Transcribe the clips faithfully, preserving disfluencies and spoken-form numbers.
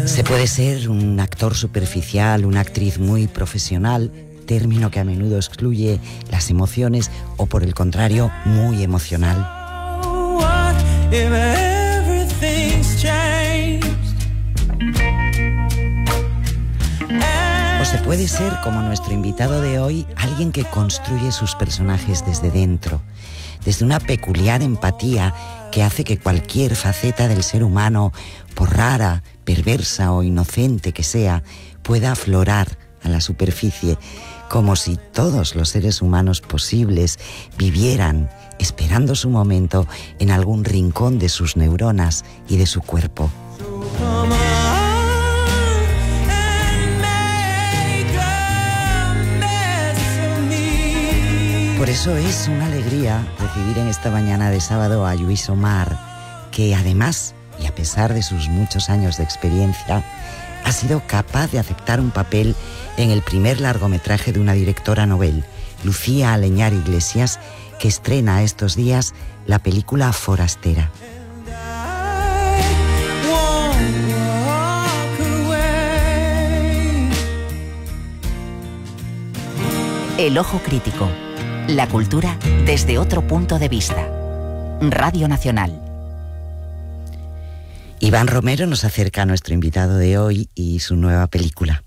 Se puede ser un actor superficial, una actriz muy profesional, término que a menudo excluye las emociones, o por el contrario, muy emocional. O se puede ser, como nuestro invitado de hoy, alguien que construye sus personajes desde dentro, desde una peculiar empatía que hace que cualquier faceta del ser humano, por rara, perversa o inocente que sea, pueda aflorar a la superficie, como si todos los seres humanos posibles vivieran esperando su momento en algún rincón de sus neuronas y de su cuerpo. Por eso es una alegría recibir en esta mañana de sábado a Lluís Omar, que además, y a pesar de sus muchos años de experiencia, ha sido capaz de aceptar un papel en el primer largometraje de una directora novel, Lucía Aleñar Iglesias, que estrena estos días la película Forastera. El ojo crítico. La cultura desde otro punto de vista. Radio Nacional. Iván Romero nos acerca a nuestro invitado de hoy y su nueva película.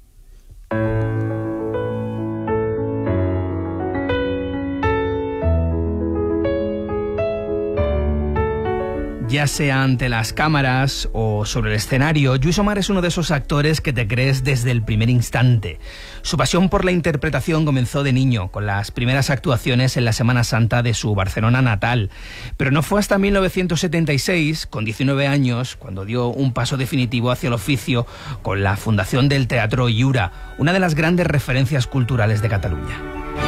Ya sea ante las cámaras o sobre el escenario, Lluís Omar es uno de esos actores que te crees desde el primer instante. Su pasión por la interpretación comenzó de niño, con las primeras actuaciones en la Semana Santa de su Barcelona natal. Pero no fue hasta mil novecientos setenta y seis, con diecinueve años, cuando dio un paso definitivo hacia el oficio con la fundación del Teatro Lliure, una de las grandes referencias culturales de Cataluña.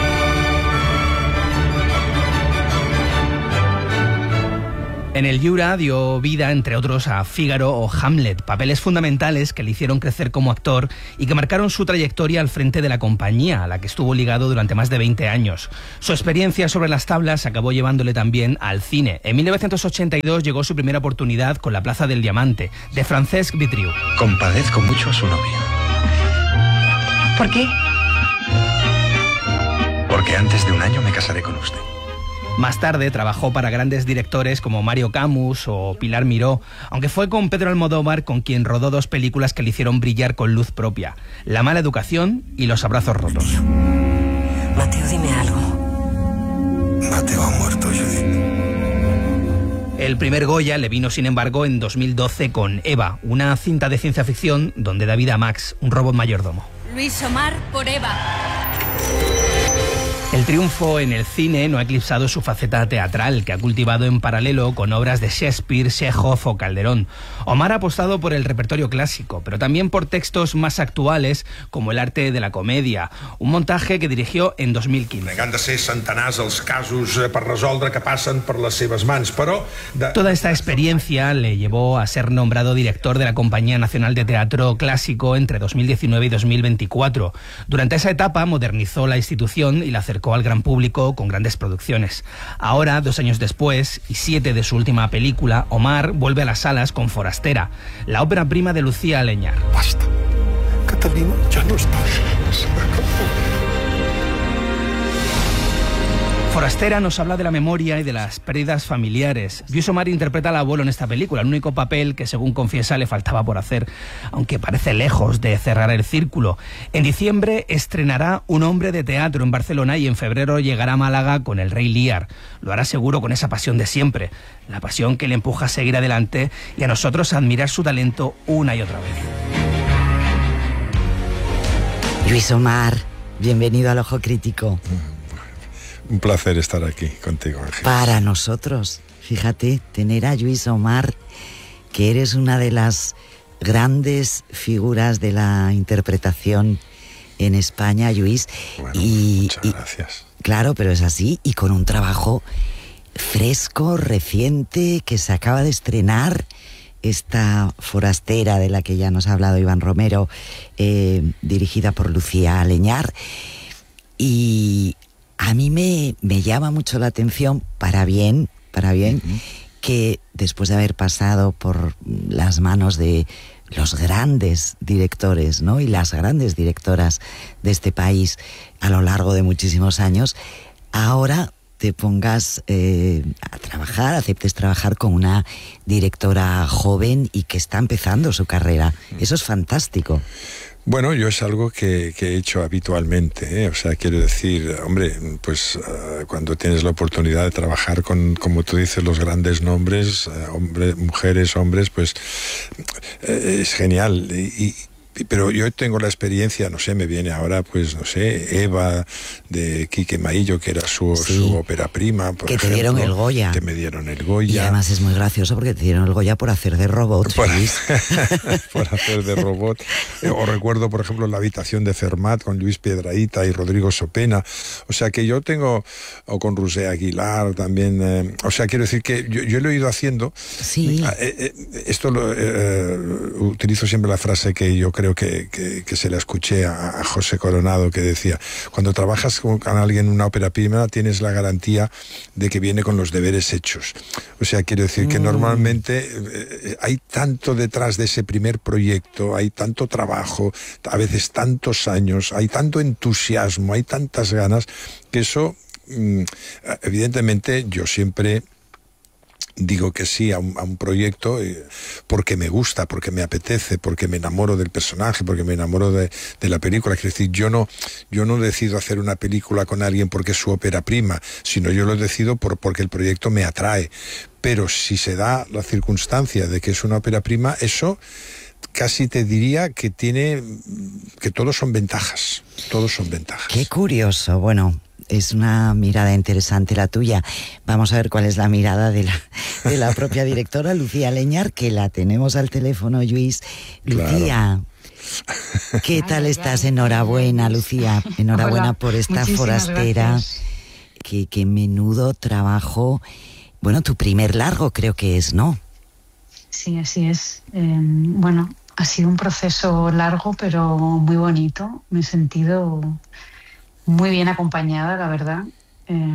En el Lliure dio vida, entre otros, a Fígaro o Hamlet, papeles fundamentales que le hicieron crecer como actor y que marcaron su trayectoria al frente de la compañía, a la que estuvo ligado durante más de veinte años. Su experiencia sobre las tablas acabó llevándole también al cine. En mil novecientos ochenta y dos llegó su primera oportunidad con La Plaza del Diamante, de Francesc Vitriu. Compadezco mucho a su novio. ¿Por qué? Porque antes de un año me casaré con usted. Más tarde trabajó para grandes directores como Mario Camus o Pilar Miró, aunque fue con Pedro Almodóvar con quien rodó dos películas que le hicieron brillar con luz propia: La mala educación y Los abrazos rotos. Mateo, dime algo. Mateo ha muerto, Judith. El primer Goya le vino, sin embargo, en dos mil doce con Eva, una cinta de ciencia ficción donde da vida a Max, un robot mayordomo. Lluís Omar por Eva. El triunfo en el cine no ha eclipsado su faceta teatral, que ha cultivado en paralelo con obras de Shakespeare, Chekhov o Calderón. Omar ha apostado por el repertorio clásico, pero también por textos más actuales, como El arte de la comedia, un montaje que dirigió en dos mil quince. Han de ser centenars els casos per resoldre que passen per les seves mans, però... De... Toda esta experiencia le llevó a ser nombrado director de la Compañía Nacional de Teatro Clásico entre dos mil diecinueve y dos mil veinticuatro. Durante esa etapa modernizó la institución y la acercó al gran público con grandes producciones. Ahora, dos años después, y siete de su última película, Omar vuelve a las salas con Forastera, la ópera prima de Lucía Aleñar. Basta. Catalina ya no está. Forastera nos habla de la memoria y de las pérdidas familiares. Lluís Omar interpreta al abuelo en esta película, el único papel que, según confiesa, le faltaba por hacer, aunque parece lejos de cerrar el círculo. En diciembre estrenará Un hombre de teatro en Barcelona y en febrero llegará a Málaga con El Rey Lear. Lo hará seguro con esa pasión de siempre, la pasión que le empuja a seguir adelante y a nosotros a admirar su talento una y otra vez. Lluís Omar, bienvenido al Ojo Crítico. Un placer estar aquí contigo, Ángel. Para nosotros, fíjate, tener a Lluís Omar, que eres una de las grandes figuras de la interpretación en España, Lluís. Bueno, y, muchas y, gracias. Claro, pero es así, y con un trabajo fresco, reciente, que se acaba de estrenar, esta Forastera de la que ya nos ha hablado Iván Romero, eh, dirigida por Lucía Aleñar. Y a mí me, me llama mucho la atención, para bien, para bien, uh-huh. que después de haber pasado por las manos de los grandes directores, ¿no? Y las grandes directoras de este país a lo largo de muchísimos años, ahora te pongas eh, a trabajar, aceptes trabajar con una directora joven y que está empezando su carrera. Eso es fantástico. Bueno, yo es algo que, que he hecho habitualmente, ¿eh? O sea, quiero decir, hombre, pues uh, cuando tienes la oportunidad de trabajar con, como tú dices, los grandes nombres, uh, hombres, mujeres, hombres, pues uh, es genial. Y, y, pero yo tengo la experiencia, no sé, me viene ahora, pues, no sé, Eva, de Quique Maillo, que era su, sí, su ópera prima, por que ejemplo, te dieron el Goya. Que me dieron el Goya. Y además es muy gracioso porque te dieron el Goya por hacer de robot. Por, por hacer de robot. O recuerdo, por ejemplo, La habitación de Fermat con Luis Piedrahita y Rodrigo Sopena. O sea, que yo tengo, o con Rusé Aguilar también, eh, o sea, quiero decir que yo, yo lo he ido haciendo. Sí. Eh, eh, esto lo, eh, utilizo siempre la frase que yo creo que, que, que se la escuché a, a José Coronado, que decía, cuando trabajas con, con alguien en una ópera prima tienes la garantía de que viene con los deberes hechos. O sea, quiero decir que mm. normalmente eh, hay tanto detrás de ese primer proyecto, hay tanto trabajo, a veces tantos años, hay tanto entusiasmo, hay tantas ganas, que eso, mm, evidentemente, yo siempre digo que sí a un, a un proyecto eh, porque me gusta, porque me apetece, porque me enamoro del personaje, porque me enamoro de, de la película. Quiero decir, yo no, yo no decido hacer una película con alguien porque es su ópera prima, sino yo lo decido por, porque el proyecto me atrae. Pero si se da la circunstancia de que es una ópera prima, eso casi te diría que tiene, que todos son ventajas, todos son ventajas. Qué curioso, bueno, es una mirada interesante la tuya. Vamos a ver cuál es la mirada de la, de la propia directora, Lucía Leñar, que la tenemos al teléfono, Lluís. Lucía, claro. ¿Qué tal estás? Enhorabuena, Lucía, enhorabuena. Hola, por esta forastera. Qué, qué menudo trabajo. Bueno, tu primer largo creo que es, ¿no? Sí, así es. Eh, bueno, ha sido un proceso largo, pero muy bonito. Me he sentido muy bien acompañada, la verdad. Eh,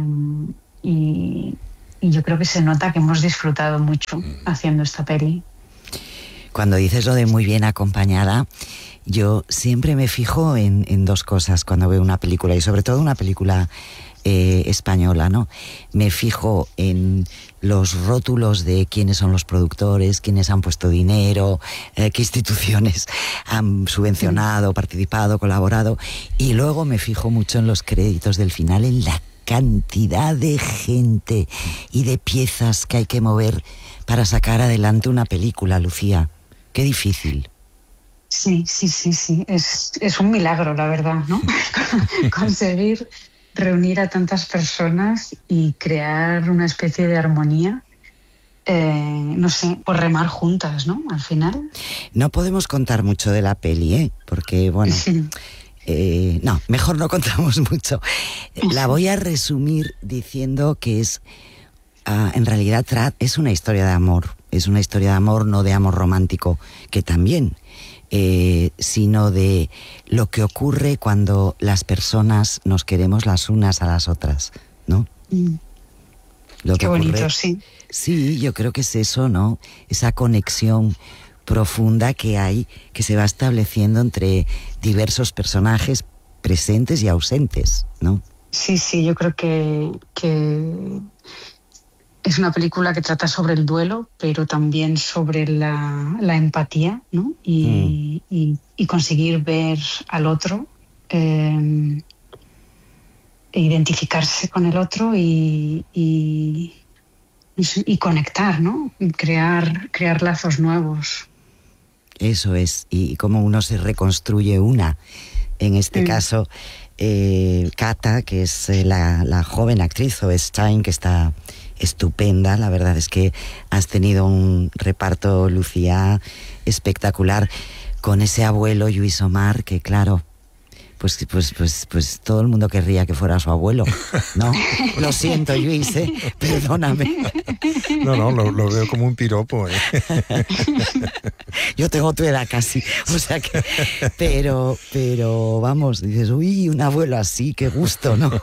y, y yo creo que se nota que hemos disfrutado mucho haciendo esta peli. Cuando dices lo de muy bien acompañada, yo siempre me fijo en, en dos cosas cuando veo una película, y sobre todo una película eh, española, ¿no? Me fijo en los rótulos de quiénes son los productores, quiénes han puesto dinero, eh, qué instituciones han subvencionado, participado, colaborado, y luego me fijo mucho en los créditos del final, en la cantidad de gente y de piezas que hay que mover para sacar adelante una película, Lucía. Qué difícil. Sí, sí, sí, sí. Es, es un milagro, la verdad, ¿no? Conseguir reunir a tantas personas y crear una especie de armonía, eh, no sé, por remar juntas, ¿no? Al final. No podemos contar mucho de la peli, ¿eh? Porque, bueno, sí. eh, no, mejor no contamos mucho. La voy a resumir diciendo que es, uh, en realidad, es una historia de amor. Es una historia de amor, no de amor romántico, que también, eh, sino de lo que ocurre cuando las personas nos queremos las unas a las otras, ¿no? Mm. Lo Qué que bonito, ocurre, sí. Sí, yo creo que es eso, ¿no? Esa conexión profunda que hay, que se va estableciendo entre diversos personajes presentes y ausentes, ¿no? Sí, sí, yo creo que... que... es una película que trata sobre el duelo, pero también sobre la, la empatía, ¿no? Y, mm. y, y conseguir ver al otro, eh, e identificarse con el otro y, y, y conectar, ¿no? Y crear, crear lazos nuevos. Eso es, y cómo uno se reconstruye una. En este mm. caso, eh, Cata, que es eh, la, la joven actriz, o Stein, que está estupenda. La verdad es que has tenido un reparto, Lucía, espectacular, con ese abuelo Lluís Omar, que claro, pues, pues, pues, pues todo el mundo querría que fuera su abuelo, ¿no? Lo siento, Luis, ¿eh? Perdóname. No, no, lo, lo veo como un piropo, ¿eh? Yo tengo tu edad casi, o sea que... Pero, pero vamos, dices, uy, un abuelo así, qué gusto, ¿no?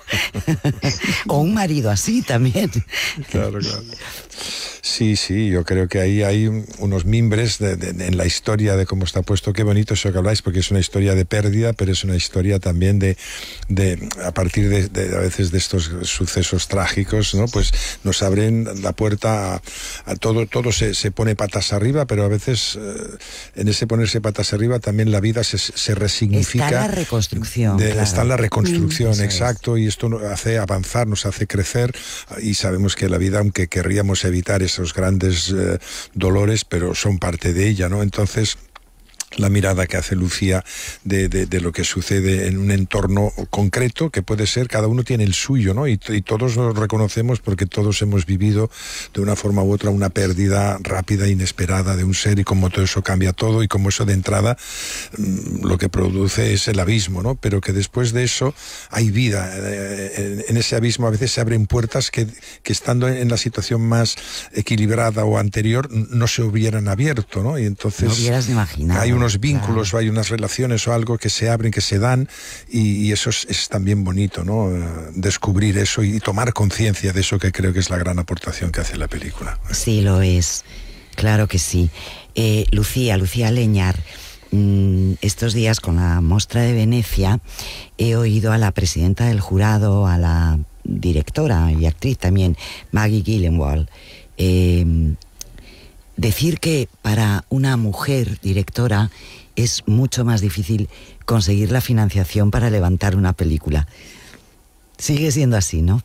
O un marido así también. Claro, claro. Sí, sí, yo creo que ahí hay unos mimbres de, de, en la historia de cómo está puesto. Qué bonito eso que habláis, porque es una historia de pérdida, pero es una historia también de, de a partir de, de a veces de estos sucesos trágicos, ¿no? Pues nos abren la puerta a, a todo, todo se, se pone patas arriba, pero a veces eh, en ese ponerse patas arriba también la vida se, se resignifica. Está la reconstrucción. De, claro. Está en la reconstrucción, mm, exacto, es. Y esto nos hace avanzar, nos hace crecer, y sabemos que la vida, aunque querríamos evitar esos grandes eh, dolores, pero son parte de ella, ¿no? Entonces, la mirada que hace Lucía de, de, de lo que sucede en un entorno concreto, que puede ser, cada uno tiene el suyo, ¿no? Y, y todos lo reconocemos porque todos hemos vivido de una forma u otra una pérdida rápida, inesperada de un ser, y como todo eso cambia todo, y como eso de entrada mmm, lo que produce es el abismo, ¿no? Pero que después de eso hay vida. En, en ese abismo a veces se abren puertas que, que estando en la situación más equilibrada o anterior no se hubieran abierto, ¿no? Y entonces no hubieras imaginado. Hay unos vínculos, claro. O hay unas relaciones o algo que se abren, que se dan, y, y eso es, es también bonito, ¿no? Uh, descubrir eso y tomar conciencia de eso, que creo que es la gran aportación que hace la película. Sí, lo es, claro que sí. Eh, Lucía, Lucía Leñar, mmm, estos días con la Mostra de Venecia he oído a la presidenta del jurado, a la directora y actriz también, Maggie Gyllenhaal, eh, decir que para una mujer directora es mucho más difícil conseguir la financiación para levantar una película. Sigue siendo así, ¿no?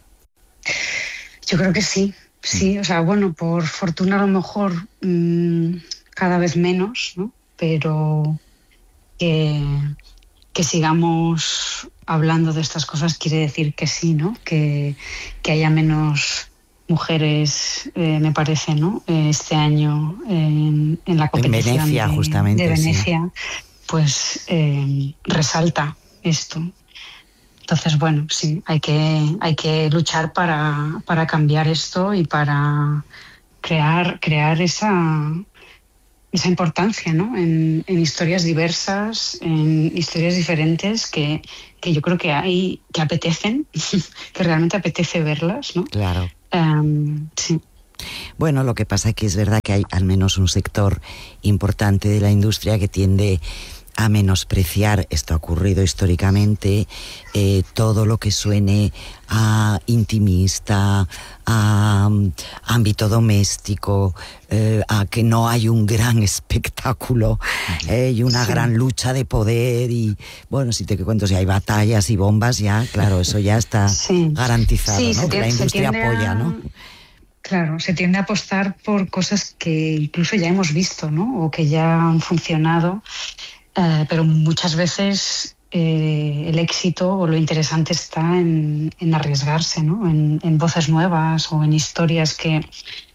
Yo creo que sí, sí. O sea, bueno, por fortuna a lo mejor mmm, cada vez menos, ¿no? Pero que, que sigamos hablando de estas cosas quiere decir que sí, ¿no? Que, que haya menos mujeres, eh, me parece, ¿no? Eh, este año en, en la competición en Venecia, de, justamente, de Venecia, sí. Pues eh, resalta esto. Entonces, bueno, sí, hay que, hay que luchar para, para cambiar esto y para crear, crear esa, esa importancia, ¿no? En, en historias diversas, en historias diferentes que, que yo creo que hay, que apetecen, que realmente apetece verlas, ¿no? Claro. Um, sí. Bueno, lo que pasa es que es verdad que hay al menos un sector importante de la industria que tiende a menospreciar, esto ha ocurrido históricamente, eh, todo lo que suene a intimista, a um, ámbito doméstico, eh, a que no hay un gran espectáculo eh, y una sí. gran lucha de poder, y bueno, si te cuento, si hay batallas y bombas, ya, claro, eso ya está sí. garantizado, sí, ¿no? Que tiende, la industria apoya, a... ¿no? Claro, se tiende a apostar por cosas que incluso ya hemos visto, ¿no? O que ya han funcionado. Uh, pero muchas veces eh, el éxito o lo interesante está en, en arriesgarse, ¿no? En, en voces nuevas o en historias que,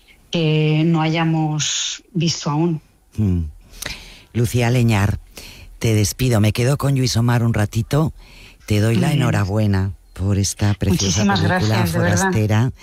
que no hayamos visto aún. Mm. Lucía Leñar, te despido. Me quedo con Lluís Omar un ratito. Te doy la enhorabuena por esta preciosa Muchísimas película gracias, forastera.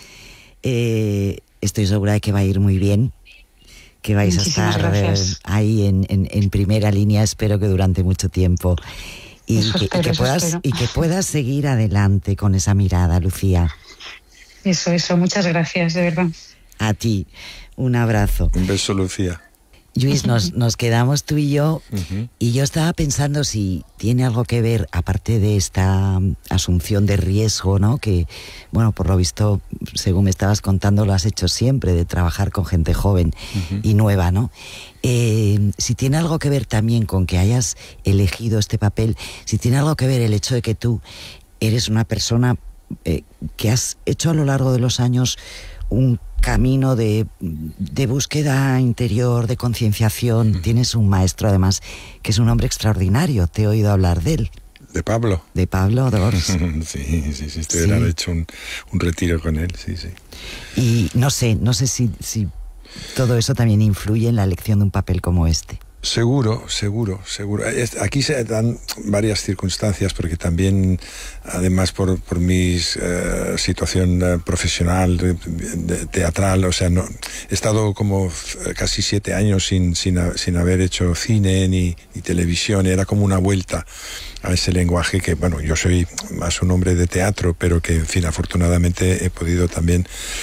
Eh, estoy segura de que va a ir muy bien, que vais Muchísimas a estar gracias. eh, ahí en, en, en primera línea, espero que durante mucho tiempo, y, Eso que, espero, y que eso puedas espero. y que puedas seguir adelante con esa mirada, Lucía. Eso, eso, muchas gracias, de verdad. A ti, un abrazo. Un beso, Lucía. Luis, nos, nos quedamos tú y yo, Uh-huh. y yo estaba pensando si tiene algo que ver, aparte de esta um, asunción de riesgo, ¿no? Que, bueno, por lo visto, según me estabas contando, lo has hecho siempre, de trabajar con gente joven uh-huh. y nueva, ¿no? Eh, si tiene algo que ver también con que hayas elegido este papel, si tiene algo que ver el hecho de que tú eres una persona eh, que has hecho a lo largo de los años un camino de, de búsqueda interior, de concienciación. Mm. Tienes un maestro, además, que es un hombre extraordinario. Te he oído hablar de él. ¿De Pablo? De Pablo Dors. sí, sí, sí. Estoy sí. hecho un, un retiro con él, sí, sí. Y no sé, no sé si, si todo eso también influye en la elección de un papel como este. Seguro, seguro, seguro. Aquí se dan varias circunstancias, porque también, además por, por mi eh, situación eh, profesional, de, de, teatral, o sea, no, he estado como casi siete años sin, sin, sin haber hecho cine ni, ni televisión, era como una vuelta a ese lenguaje que, bueno, yo soy más un hombre de teatro, pero que, en fin, afortunadamente he podido también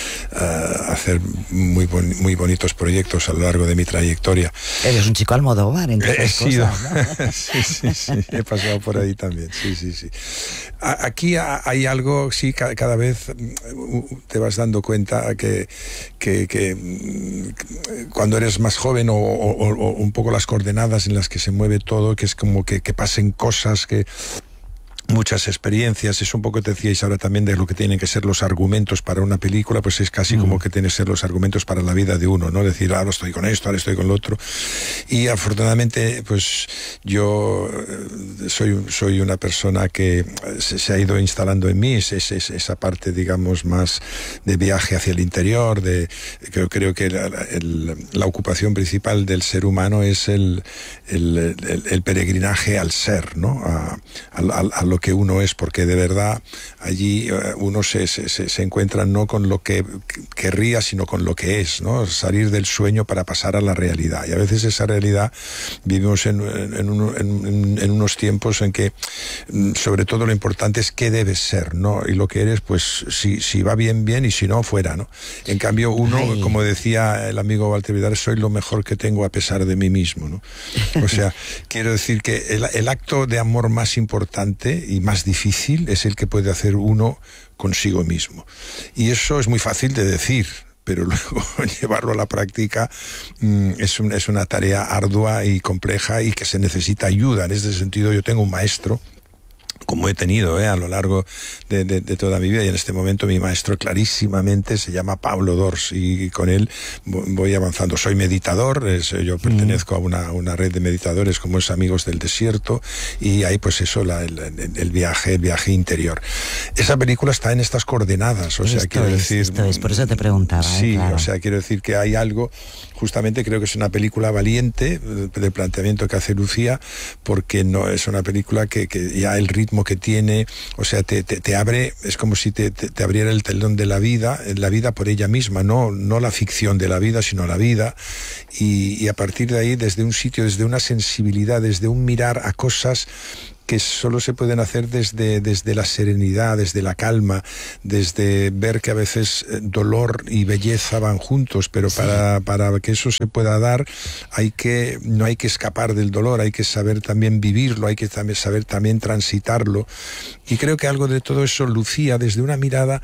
uh, hacer muy, bon muy bonitos proyectos a lo largo de mi trayectoria. Eres un chico Almodóvar, entre otras He sido, cosas, ¿no? sí, sí, sí, he pasado por ahí también, sí, sí, sí. Aquí hay algo, sí, cada vez te vas dando cuenta que, que, que cuando eres más joven, o, o, o un poco las coordenadas en las que se mueve todo, que es como que, que pasen cosas, que muchas experiencias, es un poco, te decíais ahora también, de lo que tienen que ser los argumentos para una película, pues es casi mm. como que tienen que ser los argumentos para la vida de uno, ¿no? Decir, ahora estoy con esto, ahora estoy con lo otro. Y afortunadamente, pues yo soy, soy una persona que se, se ha ido instalando en mí, es, es, es, esa parte, digamos, más de viaje hacia el interior, de que creo que la, el, la ocupación principal del ser humano es el, el, el, el peregrinaje al ser, ¿no? A, a, a, a lo que uno es, porque de verdad allí uh, uno se, se, se encuentra no con lo que querría, sino con lo que es, ¿no? Salir del sueño para pasar a la realidad. Y a veces esa realidad vivimos en, en, un, en, en unos tiempos en que sobre todo lo importante es qué debes ser, ¿no? Y lo que eres, pues si, si va bien, bien, y si no, fuera, ¿no? En cambio uno, Ay. como decía el amigo Walter Vidal, soy lo mejor que tengo a pesar de mí mismo, ¿no? O sea, quiero decir que el, el acto de amor más importante y más difícil es el que puede hacer uno consigo mismo. Y eso es muy fácil de decir, pero luego llevarlo a la práctica mmm, es, un, es una tarea ardua y compleja, y que se necesita ayuda. En este sentido, yo tengo un maestro, como he tenido eh, a lo largo de, de, de toda mi vida, y en este momento mi maestro clarísimamente se llama Pablo Dors, y con él voy avanzando. Soy meditador, es, yo pertenezco mm. a una, una red de meditadores como es Amigos del Desierto, y ahí pues eso, la, el, el viaje el viaje interior. Esa película está en estas coordenadas, o esto sea, quiero es, decir... Esto es, por eso te preguntaba. Sí, eh, claro. O sea, quiero decir que hay algo, justamente creo que es una película valiente del planteamiento que hace Lucía, porque no es una película que, que ya el ritmo que tiene, o sea, te, te, te abre, es como si te, te, te abriera el telón de la vida, la vida por ella misma, no, no la ficción de la vida, sino la vida, y, y a partir de ahí, desde un sitio, desde una sensibilidad, desde un mirar a cosas que solo se pueden hacer desde, desde la serenidad, desde la calma, desde ver que a veces dolor y belleza van juntos, pero sí. para, para que eso se pueda dar, hay que, no hay que escapar del dolor, hay que saber también vivirlo, hay que también saber también transitarlo. Y creo que algo de todo eso Lucía, desde una mirada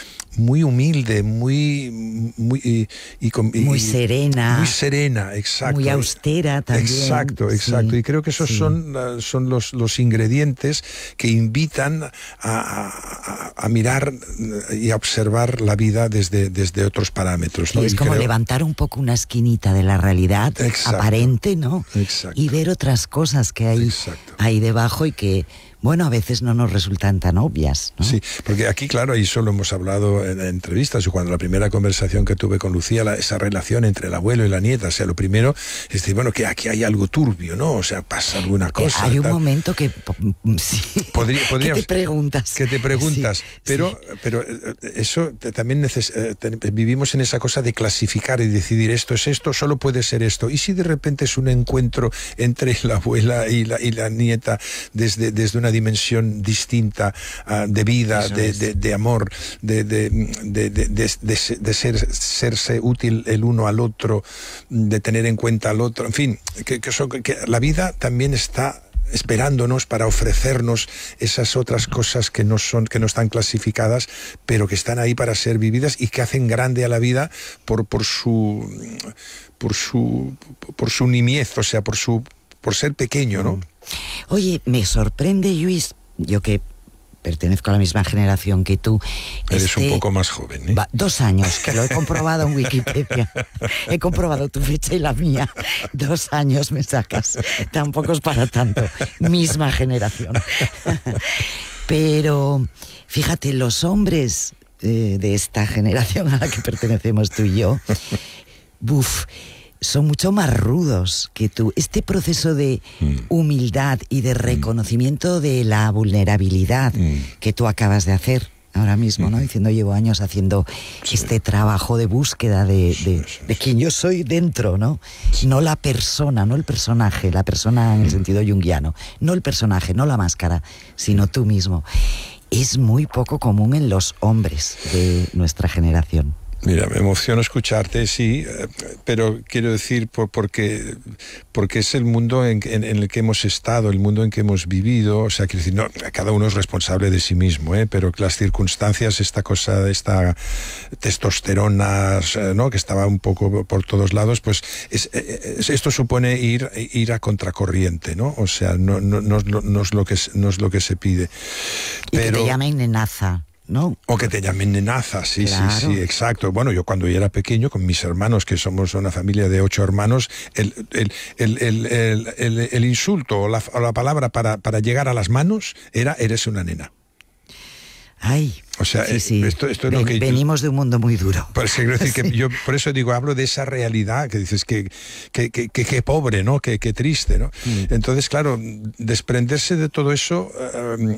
muy humilde, muy muy y, y, y, muy serena, muy serena, exacto, muy austera también. Exacto, exacto. Sí, y creo que esos sí. son son los los ingredientes que invitan a, a, a mirar y a observar la vida desde desde otros parámetros, ¿no? Y es y como creo... levantar un poco una esquinita de la realidad exacto. aparente, ¿no? Exacto. Y ver otras cosas que hay exacto. ahí debajo y que, bueno, a veces no nos resultan tan obvias, ¿no? Sí, porque aquí, claro, y eso lo hemos hablado en entrevistas, o cuando la primera conversación que tuve con Lucía, la, esa relación entre el abuelo y la nieta, o sea, lo primero es decir, bueno, que aquí hay algo turbio, ¿no? O sea, pasa alguna cosa. Hay un tal. momento que... Sí. Podría, podríamos, ¿Qué te preguntas? Que te preguntas, sí, pero, sí. pero eso también neces vivimos en esa cosa de clasificar y decidir esto es esto, solo puede ser esto. Y si de repente es un encuentro entre la abuela y la, y la nieta desde, desde una dimensión distinta uh, de vida, de, de, de amor, de, de, de, de, de, de, de ser, serse útil el uno al otro, de tener en cuenta al otro, en fin, que, que, son, que la vida también está esperándonos para ofrecernos esas otras cosas que no son, que no están clasificadas, pero que están ahí para ser vividas y que hacen grande a la vida por, por su por su por su niñez, o sea, por su por ser pequeño, ¿no? Oye, me sorprende, Lluís, yo que pertenezco a la misma generación que tú. Eres este, un poco más joven, ¿eh? Va, dos años, que lo he comprobado en Wikipedia. He comprobado tu fecha y la mía. Dos años me sacas. Tampoco es para tanto. Misma generación. Pero, fíjate, los hombres eh, de esta generación a la que pertenecemos tú y yo, buf, son mucho más rudos que tú. Este proceso de mm. humildad y de reconocimiento de la vulnerabilidad mm. que tú acabas de hacer ahora mismo, ¿no? Diciendo, llevo años haciendo sí. este trabajo de búsqueda de, de, sí, sí, de quien yo soy dentro, ¿no? Sí. No la persona, no el personaje, la persona en el sentido junguiano, no el personaje, no la máscara, sino tú mismo. Es muy poco común en los hombres de nuestra generación. Mira, me emociono escucharte, sí, pero quiero decir por, porque, porque es el mundo en, en, en el que hemos estado, el mundo en que hemos vivido, o sea, quiero decir, no, cada uno es responsable de sí mismo, ¿eh? Pero las circunstancias, esta cosa, esta testosterona, ¿no? Que estaba un poco por todos lados, pues es, es, esto supone ir, ir a contracorriente, ¿no? O sea, no, no, no, no, no, es, lo que, no es lo que se pide. Y pero, que te llamen nenaza. ¿No? O que te llamen nenaza, sí, claro. sí, sí, exacto. Bueno, yo cuando yo era pequeño, con mis hermanos, que somos una familia de ocho hermanos, el, el, el, el, el, el, el insulto o la, o la palabra para, para llegar a las manos era, eres una nena. Ay, o sea, sí, sí. Esto, esto es lo que venimos yo, de un mundo muy duro. Pues, quiero decir que yo por eso digo, hablo de esa realidad que dices que que, que, que, que pobre, ¿no? Que, que triste, ¿no? Mm. Entonces, claro, desprenderse de todo eso, uh,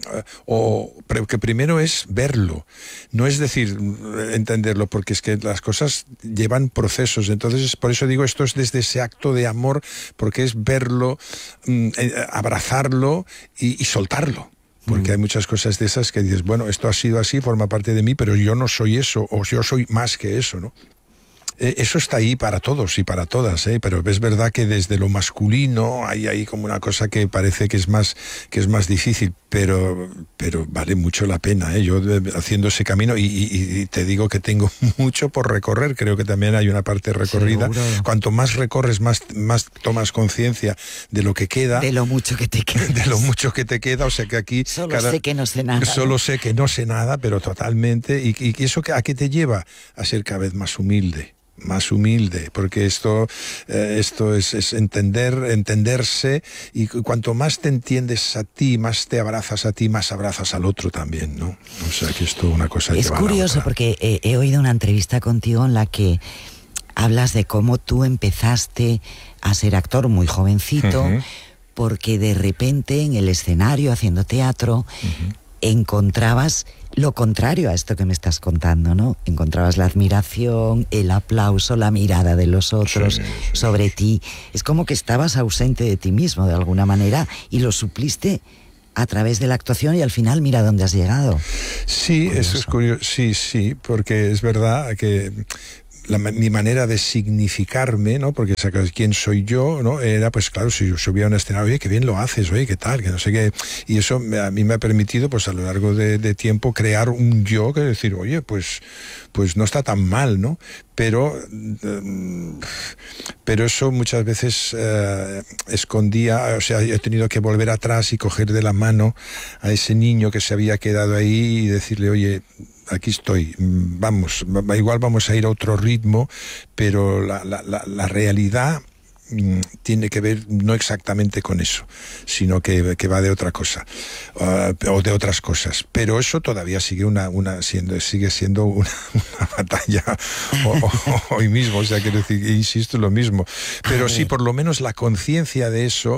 o que primero es verlo, no es decir entenderlo, porque es que las cosas llevan procesos. Entonces, por eso digo, esto es desde ese acto de amor, porque es verlo, um, abrazarlo y, y soltarlo. Porque hay muchas cosas de esas que dices, bueno, esto ha sido así, forma parte de mí, pero yo no soy eso, o yo soy más que eso, ¿no? Eh, eso está ahí para todos y para todas, ¿eh? Pero es verdad que desde lo masculino hay ahí como una cosa que parece que es más, que es más difícil, pero, pero vale mucho la pena, ¿eh? Yo haciendo ese camino, y, y, y te digo que tengo mucho por recorrer, creo que también hay una parte recorrida. Seguro. Cuanto más recorres, más, más tomas conciencia de lo que queda. De lo mucho que te queda. De lo mucho que te queda, o sea que aquí... Solo cada, sé que no sé nada. Solo ¿no? sé que no sé nada, pero totalmente. ¿Y, y eso a qué te lleva? A ser cada vez más humilde. Más humilde, porque esto, eh, esto es, es entender, entenderse, y cuanto más te entiendes a ti, más te abrazas a ti, más abrazas al otro también, ¿no? O sea que esto es una cosa. Es curioso porque eh, he oído una entrevista contigo en la que hablas de cómo tú empezaste a ser actor muy jovencito, uh-huh. porque de repente en el escenario haciendo teatro uh-huh. encontrabas lo contrario a esto que me estás contando, ¿no? Encontrabas la admiración, el aplauso, la mirada de los otros sí, sí, sobre sí. ti. Es como que estabas ausente de ti mismo de alguna manera y lo supliste a través de la actuación, y al final mira dónde has llegado. Sí, curioso. Eso es curioso. Sí, sí, porque es verdad que La, mi manera de significarme, ¿no? Porque ¿sabes quién soy yo? ¿No? Era, pues claro, si yo subía a un escenario, oye, qué bien lo haces, oye, qué tal, que no sé qué. Y eso me, a mí me ha permitido, pues a lo largo de, de tiempo, crear un yo, que decir, oye, pues, pues no está tan mal, ¿no? Pero, eh, pero eso muchas veces eh, escondía, o sea, he tenido que volver atrás y coger de la mano a ese niño que se había quedado ahí y decirle, oye, aquí estoy, vamos, igual vamos a ir a otro ritmo, pero la, la, la, la realidad tiene que ver no exactamente con eso, sino que, que va de otra cosa, uh, o de otras cosas. Pero eso todavía sigue una, una siendo, sigue siendo una, una batalla o, o, hoy mismo, o sea, quiero decir, insisto, lo mismo. Pero sí, por lo menos la conciencia de eso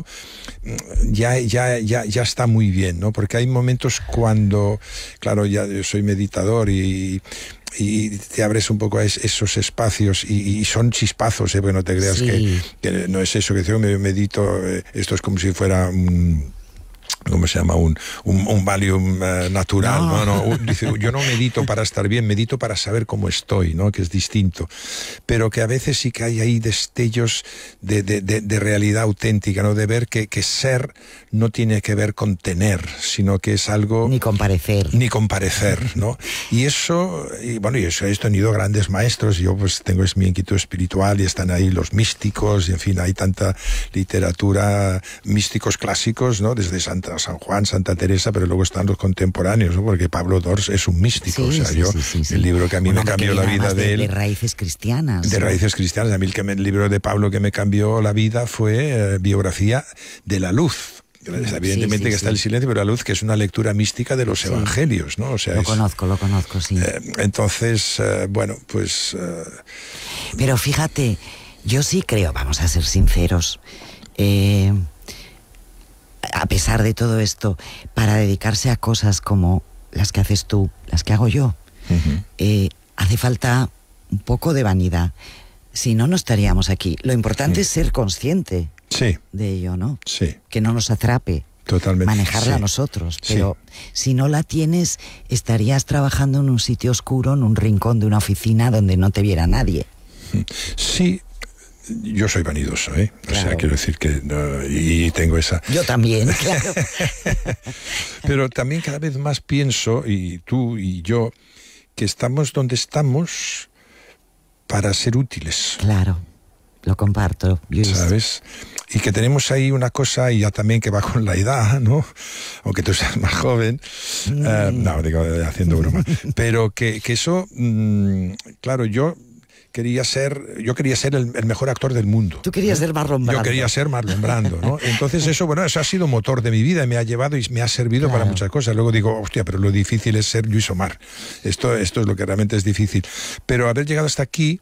ya, ya, ya, ya está muy bien, ¿no? Porque hay momentos cuando, claro, ya yo soy meditador y y te abres un poco a es, esos espacios y, y son chispazos, ¿eh? Porque no te creas sí. que, que no es eso que yo me medito, eh, esto es como si fuera un... ¿cómo se llama? Un, un, un Valium uh, natural, no. ¿no? no dice, yo no medito para estar bien, medito para saber cómo estoy, ¿no? Que es distinto. Pero que a veces sí que hay ahí destellos de, de, de, de realidad auténtica, ¿no? De ver que, que ser no tiene que ver con tener, sino que es algo... Ni con parecer. Ni con parecer, ¿no? Y eso, y bueno, y eso he tenido grandes maestros, yo pues tengo es mi inquietud espiritual y están ahí los místicos, y en fin, hay tanta literatura, místicos clásicos, ¿no? Desde Santa San Juan, Santa Teresa, pero luego están los contemporáneos, ¿no? Porque Pablo Dors es un místico, sí, o sea, sí, yo, sí, sí, sí. el libro que a mí bueno, me cambió la vida de, de él... De raíces cristianas. De raíces cristianas, a mí el, que me, el libro de Pablo que me cambió la vida fue eh, Biografía de la Luz. Evidentemente sí, sí, que está sí. el silencio, pero la luz, que es una lectura mística de los sí. evangelios, ¿no? O sea, lo es, conozco, lo conozco, sí. Eh, entonces, eh, bueno, pues... Eh, pero fíjate, Yo sí creo, vamos a ser sinceros, eh, a pesar de todo esto, para dedicarse a cosas como las que haces tú, las que hago yo, uh-huh. eh, hace falta un poco de vanidad. Si no, no estaríamos aquí. Lo importante sí. es ser consciente sí. de ello, ¿no? Sí. Que no nos atrape. Totalmente. Manejarla sí. nosotros. Pero sí. si no la tienes, estarías trabajando en un sitio oscuro, en un rincón de una oficina donde no te viera nadie. Sí. Yo soy vanidoso, ¿eh? Claro. O sea, quiero decir que... No, y tengo esa... Yo también, claro. Pero también cada vez más pienso, y tú y yo, que estamos donde estamos para ser útiles. Claro, lo comparto. Luis. ¿Sabes? Y que tenemos ahí una cosa, y ya también que va con la edad, ¿no? Aunque tú seas más joven. Mm. Uh, no, digo, haciendo broma. Pero que, que eso, mmm, claro, yo... quería ser, yo quería ser el, el mejor actor del mundo. Tú querías ser Marlon Brando. Yo quería ser Marlon Brando, ¿no? Entonces eso, bueno, eso ha sido motor de mi vida y me ha llevado y me ha servido claro. para muchas cosas. Luego digo, hostia, pero lo difícil es ser Lluís Omar. Esto, esto es lo que realmente es difícil. Pero haber llegado hasta aquí,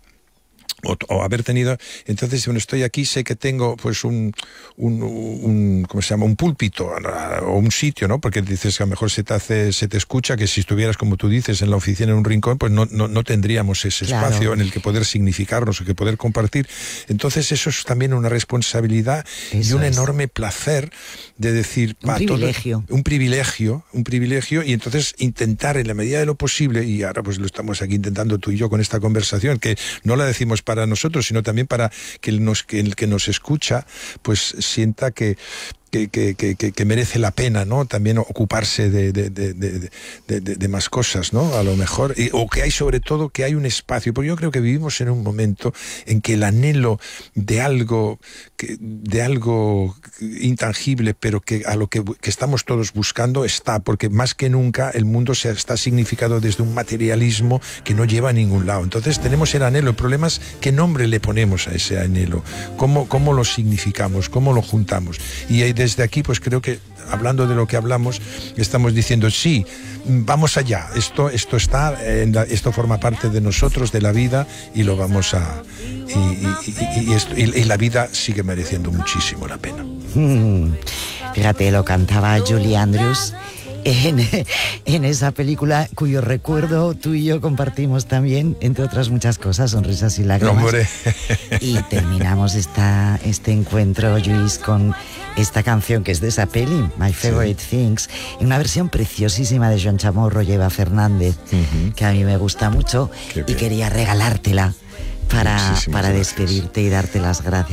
O, o haber tenido, entonces bueno, estoy aquí, sé que tengo pues un, un, un ¿cómo se llama? Un púlpito o un sitio, ¿no? Porque dices que a lo mejor se te hace, se te escucha, que si estuvieras, como tú dices, en la oficina en un rincón, pues no, no, no tendríamos ese claro. espacio en el que poder significarnos, o que poder compartir. Entonces eso es también una responsabilidad eso y un es. enorme placer de decir, un privilegio. Todo, un privilegio, un privilegio, y entonces intentar en la medida de lo posible, y ahora pues lo estamos aquí intentando tú y yo con esta conversación, que no la decimos para para nosotros, sino también para que el, nos, que el que nos escucha pues sienta que Que, que, que, que merece la pena, ¿no? También ocuparse de, de, de, de, de, de, de más cosas, ¿no? A lo mejor, y, o que hay sobre todo, que hay un espacio, porque yo creo que vivimos en un momento en que el anhelo de algo, que, de algo intangible, pero que a lo que, que estamos todos buscando está, porque más que nunca el mundo se está significado desde un materialismo que no lleva a ningún lado. Entonces tenemos el anhelo, el problema es qué nombre le ponemos a ese anhelo, cómo, cómo lo significamos, cómo lo juntamos. Y hay de Desde aquí, pues creo que, hablando de lo que hablamos, estamos diciendo, sí, vamos allá, esto, esto está, en la, esto forma parte de nosotros, de la vida, y lo vamos a... Y, y, y, esto, y, y la vida sigue mereciendo muchísimo la pena. Mm, fíjate, lo cantaba Julie Andrews en, en esa película cuyo recuerdo tú y yo compartimos también, entre otras muchas cosas, Sonrisas y Lágrimas. ¡Hombre! Y terminamos esta, este encuentro, Lluís, con esta canción que es de esa peli, My Favorite sí. Things, en una versión preciosísima de Joan Chamorro y Eva Fernández, uh-huh. que a mí me gusta mucho, y quería regalártela para, para despedirte y darte las gracias.